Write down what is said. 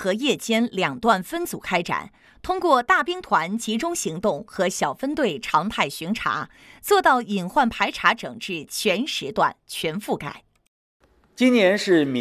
和夜间两段分组开展，通过大兵团集中行动和小分队常态巡查，做到隐患排查整治全时段全覆盖。 今年是